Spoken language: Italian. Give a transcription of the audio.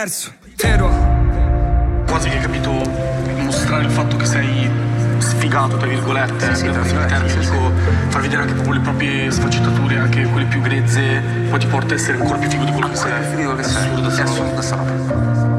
Vero. Quasi che hai capito mostrare il fatto che sei sfigato, tra virgolette, far vedere anche proprio le proprie sfaccettature, anche quelle più grezze, poi ti porta a essere ancora più figo di quello che sei. È assurdo sta roba.